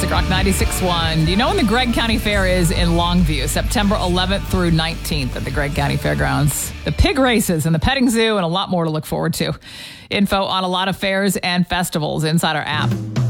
Music Rock 96.1. Do you know when the Gregg County Fair is in Longview? September 11th through 19th at the Gregg County Fairgrounds. The pig races and the petting zoo and a lot more to look forward to. Info on a lot of fairs and festivals inside our app.